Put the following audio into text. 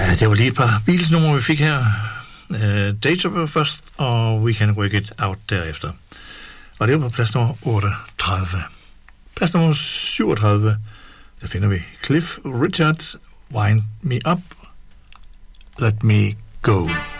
Ja, det var lige et par Beatles-numre, vi fik her. Data først, og We Can Work It Out derefter. Og det var på plads nummer 38. Plads nummer 37, der finder vi Cliff Richard, Wind Me Up, Let Me Go.